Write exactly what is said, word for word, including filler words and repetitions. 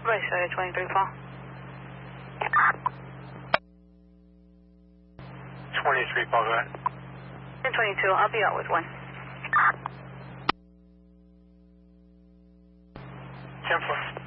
Bryce, uh, twenty-three, Paul. twenty-three, Paul, go ahead. ten twenty-two, I'll be out with one. ten four.